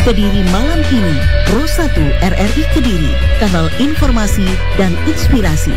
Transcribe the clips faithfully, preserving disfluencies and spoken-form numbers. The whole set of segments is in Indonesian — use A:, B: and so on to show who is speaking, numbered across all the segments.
A: Kediri malam ini, Pro satu R R I Kediri, kanal informasi dan inspirasi.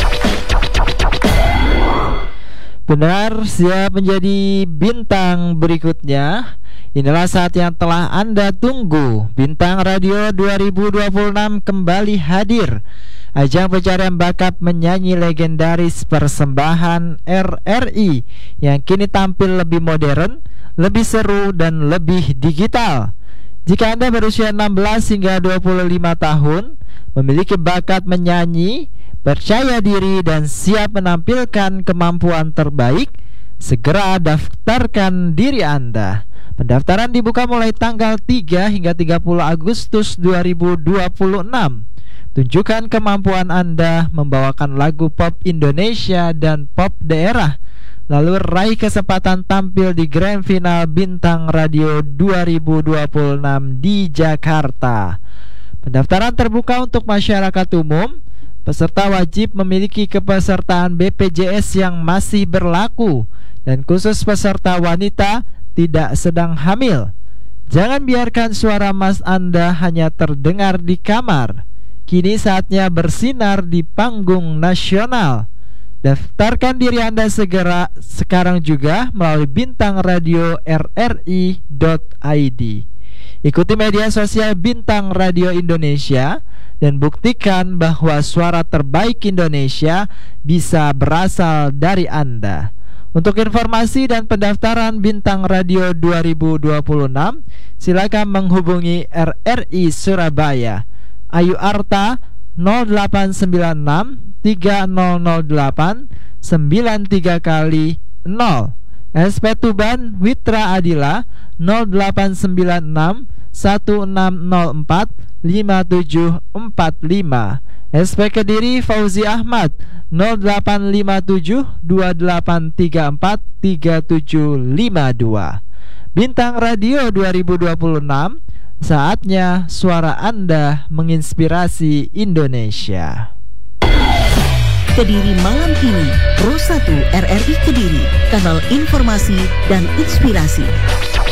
B: Benar, siap menjadi bintang berikutnya. Inilah saat yang telah Anda tunggu. Bintang Radio dua ribu dua puluh enam kembali hadir. Ajang pencarian bakat menyanyi legendaris persembahan R R I yang kini tampil lebih modern, lebih seru, dan lebih digital. Jika Anda berusia enam belas hingga dua puluh lima tahun, memiliki bakat menyanyi, percaya diri, dan siap menampilkan kemampuan terbaik, segera daftarkan diri Anda. Pendaftaran dibuka mulai tanggal tiga hingga tiga puluh Agustus dua ribu dua puluh enam. Tunjukkan kemampuan Anda membawakan lagu pop Indonesia dan pop daerah, lalu raih kesempatan tampil di Grand Final Bintang Radio dua ribu dua puluh enam di Jakarta. Pendaftaran terbuka untuk masyarakat umum. Peserta wajib memiliki kepesertaan B P J S yang masih berlaku, dan khusus peserta wanita tidak sedang hamil. Jangan biarkan suara Mas Anda hanya terdengar di kamar. Kini saatnya bersinar di panggung nasional. Daftarkan diri Anda segera sekarang juga melalui bintang radio r r i dot i d. Ikuti media sosial Bintang Radio Indonesia dan buktikan bahwa suara terbaik Indonesia bisa berasal dari Anda. Untuk informasi dan pendaftaran Bintang Radio dua ribu dua puluh enam, silakan menghubungi R R I Surabaya. Ayu Arta nol delapan sembilan enam tiga nol nol delapan sembilan tiga kali nol. S P Tuban Witra Adila nol delapan sembilan enam satu enam nol empat lima tujuh empat lima. S P Kediri Fauzi Ahmad nol delapan lima tujuh dua delapan tiga empat tiga tujuh lima dua. Bintang Radio dua ribu dua puluh enam, saatnya suara Anda menginspirasi Indonesia.
A: Kediri malam ini, Pro satu R R I Kediri, kanal informasi dan inspirasi.